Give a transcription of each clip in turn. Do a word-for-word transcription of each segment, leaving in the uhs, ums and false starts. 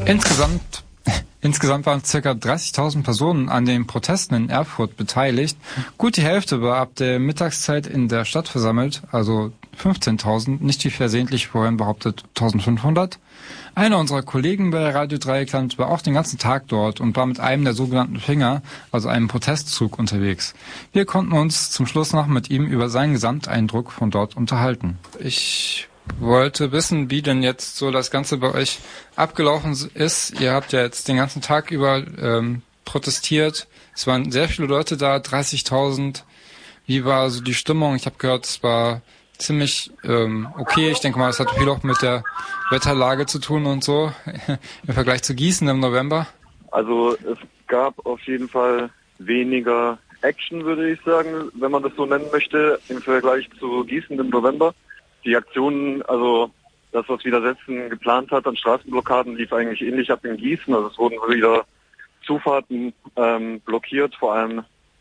Insgesamt, insgesamt waren ca. dreißigtausend Personen an den Protesten in Erfurt beteiligt. Gut die Hälfte war ab der Mittagszeit in der Stadt versammelt, also fünfzehntausend, nicht wie versehentlich vorhin behauptet eintausendfünfhundert. Einer unserer Kollegen bei Radio Dreieckland war auch den ganzen Tag dort und war mit einem der sogenannten Finger, also einem Protestzug, unterwegs. Wir konnten uns zum Schluss noch mit ihm über seinen Gesamteindruck von dort unterhalten. Ich wollte wissen, wie denn jetzt so das Ganze bei euch abgelaufen ist. Ihr habt ja jetzt den ganzen Tag über ähm, protestiert. Es waren sehr viele Leute da, dreißigtausend. Wie war so die Stimmung? Ich habe gehört, es war ziemlich ähm, okay. Ich denke mal, es hat viel auch mit der Wetterlage zu tun und so, im Vergleich zu Gießen im November. Also es gab auf jeden Fall weniger Action, würde ich sagen, wenn man das so nennen möchte, im Vergleich zu Gießen im November. Die Aktionen, also das, was Widersetzen geplant hat an Straßenblockaden, lief eigentlich ähnlich ab in Gießen. Also es wurden wieder Zufahrten ähm, blockiert, vor allem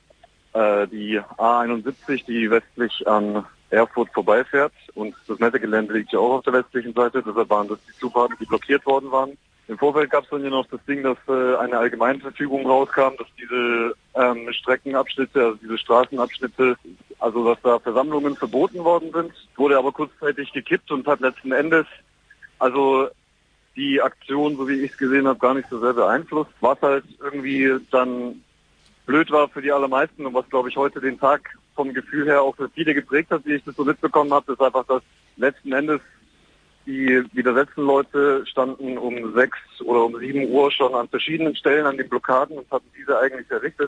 äh, die A einundsiebzig, die westlich an Erfurt vorbeifährt. Und das Messegelände liegt ja auch auf der westlichen Seite, deshalb waren das die Zufahrten, die blockiert worden waren. Im Vorfeld gab es dann ja noch das Ding, dass äh, eine Allgemeinverfügung rauskam, dass diese ähm, Streckenabschnitte, also diese Straßenabschnitte, also dass da Versammlungen verboten worden sind, wurde aber kurzzeitig gekippt und hat letzten Endes, also die Aktion, so wie ich es gesehen habe, gar nicht so sehr beeinflusst. Was halt irgendwie dann blöd war für die allermeisten und was, glaube ich, heute den Tag vom Gefühl her auch für viele geprägt hat, wie ich das so mitbekommen habe, ist einfach, dass letzten Endes die widersetzten Leute standen um sechs oder um sieben Uhr schon an verschiedenen Stellen an den Blockaden und hatten diese eigentlich errichtet.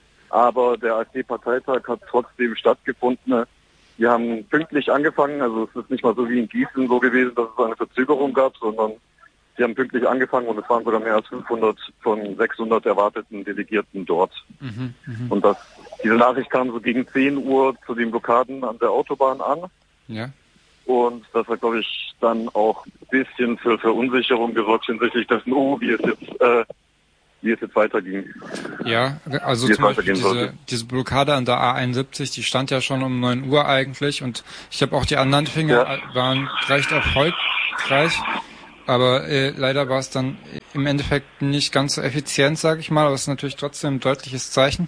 Aber der AfD-Parteitag hat trotzdem stattgefunden. Wir haben pünktlich angefangen, also es ist nicht mal so wie in Gießen so gewesen, dass es eine Verzögerung gab, sondern sie haben pünktlich angefangen und es waren sogar mehr als fünfhundert von sechshundert erwarteten Delegierten dort. Mhm, mh. Und das, diese Nachricht kam so gegen zehn Uhr zu den Blockaden an der Autobahn an. Ja. Und das hat, glaube ich, dann auch ein bisschen für Verunsicherung gesorgt hinsichtlich dessen, oh, wie es jetzt, äh, wie es jetzt weiterging. Ja, also zum Beispiel diese, diese Blockade an der A einundsiebzig, die stand ja schon um neun Uhr eigentlich und ich habe auch die anderen Finger ja. waren recht erfolgreich, aber äh, leider war es dann im Endeffekt nicht ganz so effizient, sage ich mal, aber es ist natürlich trotzdem ein deutliches Zeichen.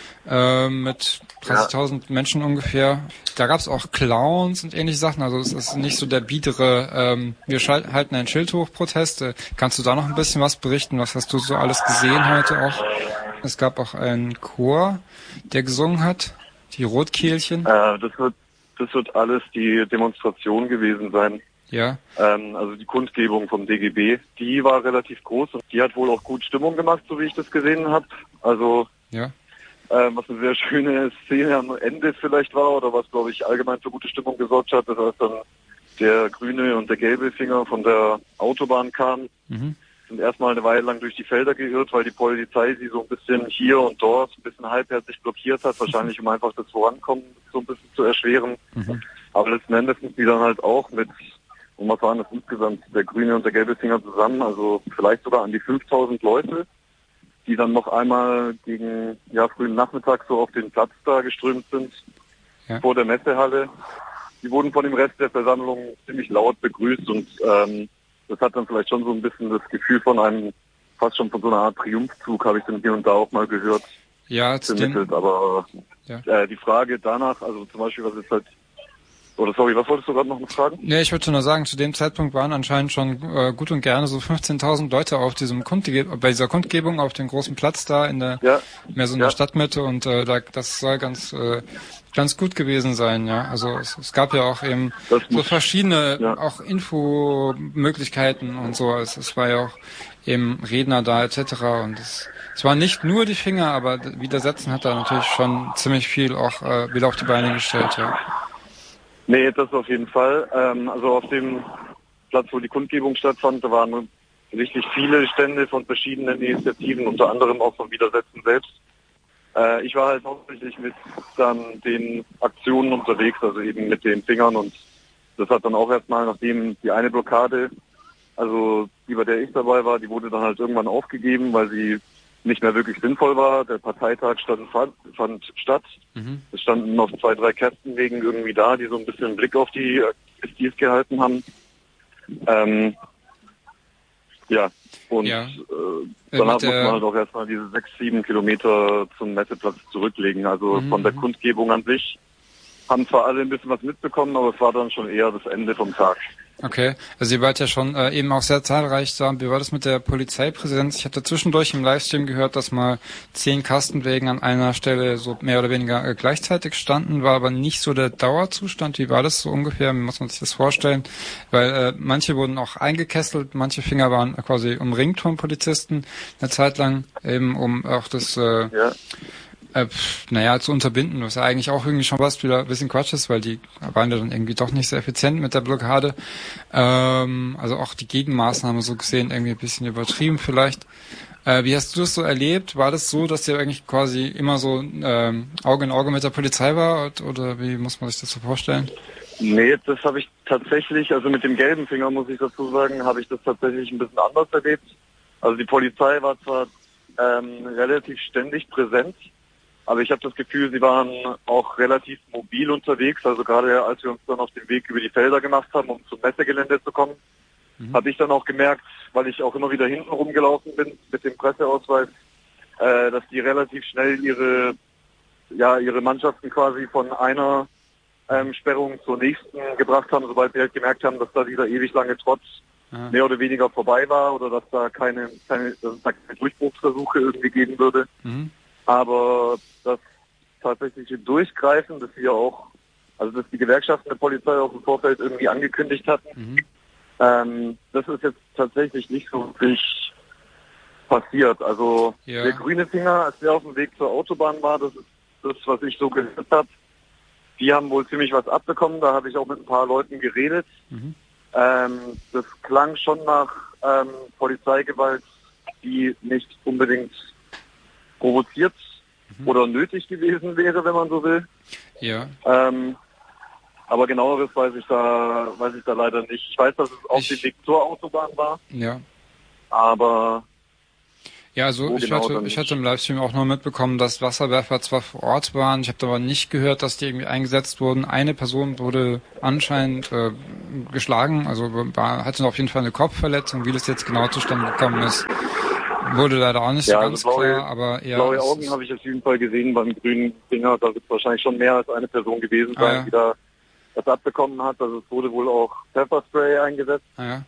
Äh, mit dreißigtausend ja. Menschen ungefähr. Da gab es auch Clowns und ähnliche Sachen. Also es ist nicht so der biedere, ähm, wir schal- halten einen Schild hoch Protest. Äh, kannst du da noch ein bisschen was berichten? Was hast du so alles gesehen heute auch? Es gab auch einen Chor, der gesungen hat, die Rotkehlchen. Äh, das wird, das wird alles die Demonstration gewesen sein. Ja. Ähm, also die Kundgebung vom D G B, die war relativ groß und die hat wohl auch gut Stimmung gemacht, so wie ich das gesehen habe. Also ja. Ähm, was eine sehr schöne Szene am Ende vielleicht war oder was, glaube ich, allgemein für gute Stimmung gesorgt hat, dass als dann der grüne und der gelbe Finger von der Autobahn kamen, mhm. sind erstmal eine Weile lang durch die Felder geirrt, weil die Polizei sie so ein bisschen hier und dort ein bisschen halbherzig blockiert hat, wahrscheinlich um einfach das Vorankommen so ein bisschen zu erschweren. Mhm. Aber letzten Endes sind die dann halt auch mit, und was waren das insgesamt, der grüne und der gelbe Finger zusammen, also vielleicht sogar an die fünftausend Leute, die dann noch einmal gegen ja frühen Nachmittag so auf den Platz da geströmt sind, ja. vor der Messehalle. Die wurden von dem Rest der Versammlung ziemlich laut begrüßt und ähm, das hat dann vielleicht schon so ein bisschen das Gefühl von einem, fast schon von so einer Art Triumphzug, habe ich dann hier und da auch mal gehört, ja, vermittelt. Aber ja. äh, die Frage danach, also zum Beispiel, was ist halt, oder sorry, was wolltest du gerade noch mal fragen? Nee, ich wollte nur sagen, zu dem Zeitpunkt waren anscheinend schon äh, gut und gerne so fünfzehntausend Leute auf diesem Kundge- bei dieser Kundgebung auf dem großen Platz da in der, ja. mehr so in ja. der Stadtmitte und äh, da, das soll ganz äh, ganz gut gewesen sein, ja. Also es, es gab ja auch eben das so muss, verschiedene ja. auch Infomöglichkeiten und so. Es, es war ja auch eben Redner da et cetera. Und es, es waren nicht nur die Finger, aber Widersetzen hat da natürlich schon ziemlich viel auch äh, wieder auf die Beine gestellt, ja. Nee, das auf jeden Fall. Ähm, also auf dem Platz, wo die Kundgebung stattfand, da waren richtig viele Stände von verschiedenen Initiativen, unter anderem auch von Widersetzen selbst. Äh, ich war halt hauptsächlich mit dann den Aktionen unterwegs, also eben mit den Fingern und das hat dann auch erstmal, nachdem die eine Blockade, also die bei der ich dabei war, die wurde dann halt irgendwann aufgegeben, weil sie nicht mehr wirklich sinnvoll war. Der Parteitag stand, fand statt. Mhm. Es standen noch zwei, drei Kästenwegen irgendwie da, die so ein bisschen einen Blick auf die S Ds gehalten haben. Ähm, Ja, und ja. Äh, danach muss man halt auch erstmal diese sechs, sieben Kilometer zum Messeplatz zurücklegen. Also mhm. von der Kundgebung an sich haben zwar alle ein bisschen was mitbekommen, aber es war dann schon eher das Ende vom Tag. Okay, also ihr wart ja schon äh, eben auch sehr zahlreich da. Wie war das mit der Polizeipräsenz? Ich hatte zwischendurch im Livestream gehört, dass mal zehn Kastenwägen an einer Stelle so mehr oder weniger äh, gleichzeitig standen, war aber nicht so der Dauerzustand. Wie war das so ungefähr? Wie muss man sich das vorstellen? Weil äh, manche wurden auch eingekesselt, manche Finger waren quasi umringt von Polizisten eine Zeit lang, eben um auch das... Äh, ja. Äh, naja, zu unterbinden, was ja eigentlich auch irgendwie schon was wieder ein bisschen Quatsch ist, weil die waren ja dann irgendwie doch nicht sehr effizient mit der Blockade. Ähm, also auch die Gegenmaßnahme so gesehen irgendwie ein bisschen übertrieben vielleicht. Äh, wie hast du das so erlebt? War das so, dass ihr eigentlich quasi immer so ähm, Auge in Auge mit der Polizei war oder wie muss man sich das so vorstellen? Nee, das habe ich tatsächlich, also mit dem gelben Finger muss ich dazu sagen, habe ich das tatsächlich ein bisschen anders erlebt. Also die Polizei war zwar ähm, relativ ständig präsent, aber ich habe das Gefühl, sie waren auch relativ mobil unterwegs. Also gerade als wir uns dann auf den Weg über die Felder gemacht haben, um zum Messegelände zu kommen, mhm. habe ich dann auch gemerkt, weil ich auch immer wieder hinten rumgelaufen bin mit dem Presseausweis, äh, dass die relativ schnell ihre, ja, ihre Mannschaften quasi von einer ähm, Sperrung zur nächsten gebracht haben, sobald sie halt gemerkt haben, dass da dieser ewig lange Trotz ja. mehr oder weniger vorbei war oder dass da keine, keine, dass es da keine Durchbruchsversuche irgendwie geben würde. Mhm. Aber das tatsächliche Durchgreifen, das wir auch, also dass die Gewerkschaften der Polizei auch im Vorfeld irgendwie angekündigt hatten, mhm. ähm, das ist jetzt tatsächlich nicht so wirklich passiert. Also ja. der grüne Finger, als der auf dem Weg zur Autobahn war, das ist das, was ich so gehört habe. Die haben wohl ziemlich was abbekommen, da habe ich auch mit ein paar Leuten geredet. Mhm. Ähm, das klang schon nach ähm, Polizeigewalt, die nicht unbedingt provoziert mhm. oder nötig gewesen wäre, wenn man so will. Ja. Ähm, aber genaueres weiß ich da, weiß ich da leider nicht. Ich weiß, dass es auf dem Weg zur Autobahn war. Ja. Aber ja, also ich genau hatte, ich hatte im Livestream auch noch mitbekommen, dass Wasserwerfer zwar vor Ort waren, ich habe aber nicht gehört, dass die irgendwie eingesetzt wurden. Eine Person wurde anscheinend äh, geschlagen, also war, hatte auf jeden Fall eine Kopfverletzung. Wie das jetzt genau zustande gekommen ist, wurde leider auch nicht ja, so ganz also blaue, klar, aber eher... Blaue Augen habe ich auf jeden Fall gesehen beim grünen Finger. Da wird wahrscheinlich schon mehr als eine Person gewesen sein, ah, ja. die da das abbekommen hat. Also es wurde wohl auch Pfefferspray eingesetzt. Ah, ja.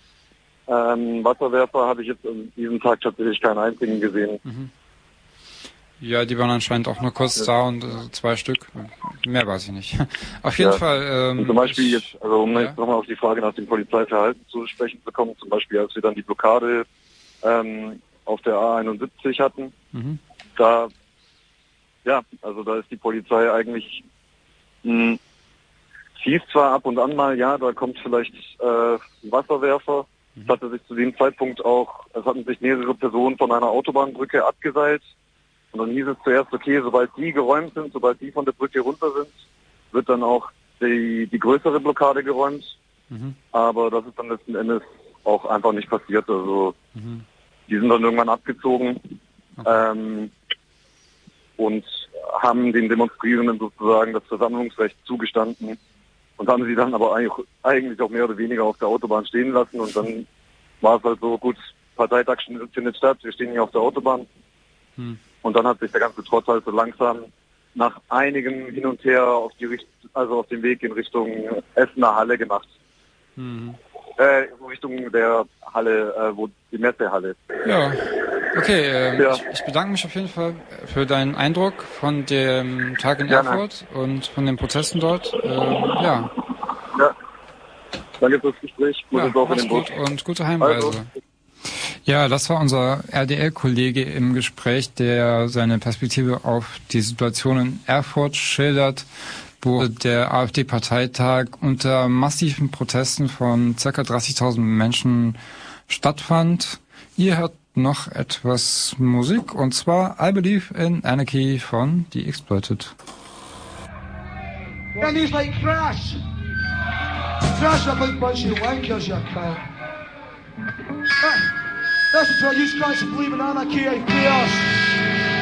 ähm, Wasserwerfer habe ich jetzt an diesem Tag tatsächlich keinen einzigen gesehen. Mhm. Ja, die waren anscheinend auch nur kurz ja. da und äh, zwei Stück. Mehr weiß ich nicht. Auf jeden ja. Fall... Ähm, und zum Beispiel ich, jetzt, also um ja. jetzt nochmal auf die Frage nach dem Polizeiverhalten zu sprechen zu kommen, zum Beispiel als wir dann die Blockade ähm, auf der A einundsiebzig hatten, mhm. da, ja, also da ist die Polizei eigentlich, mh, hieß zwar ab und an mal, ja, da kommt vielleicht äh, ein Wasserwerfer. Mhm. Es hatte sich zu dem Zeitpunkt auch, es hatten sich mehrere Personen von einer Autobahnbrücke abgeseilt. Und dann hieß es zuerst, okay, sobald die geräumt sind, sobald die von der Brücke runter sind, wird dann auch die, die größere Blockade geräumt. Mhm. Aber das ist dann letzten Endes auch einfach nicht passiert. Also mhm. die sind dann irgendwann abgezogen okay. ähm, und haben den Demonstrierenden sozusagen das Versammlungsrecht zugestanden und haben sie dann aber eigentlich auch mehr oder weniger auf der Autobahn stehen lassen. Und dann war es halt so, gut, Parteitag findet statt, wir stehen hier auf der Autobahn. Mhm. Und dann hat sich der ganze Trotz halt so langsam nach einigem Hin und Her auf die Richt also auf den Weg in Richtung Essener Halle gemacht. Mhm. Äh, in Richtung der Halle, äh, wo die Messehalle ist. Ja, okay. Ähm, ja. Ich, ich bedanke mich auf jeden Fall für deinen Eindruck von dem Tag in ja, Erfurt nein. und von den Protesten dort. Ähm, ja. Ja. Danke fürs Gespräch. Gute ja, mach's gut und gute Heimreise. Also. Ja, das war unser R D L-Kollege im Gespräch, der seine Perspektive auf die Situation in Erfurt schildert, wo der AfD-Parteitag unter massiven Protesten von ca. dreißigtausend Menschen stattfand. Ihr hört noch etwas Musik, und zwar I Believe in Anarchy von The Exploited. And he's like thrash. Thrash a big bunch of wankers, you cunt. Listen to you guys believe in anarchy and chaos.